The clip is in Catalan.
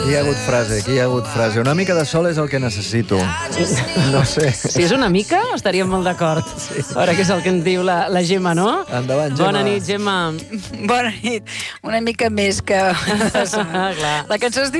Aquí hi ha hagut frase. Una mica de sol és el que necessito. No sé. Si és una mica, estaríem molt d'acord. A veure què és el que ens diu la Gemma, no? Endavant, Gemma. Bona nit, Gemma. Bona nit. Una mica més que... Clar. La cançó es diu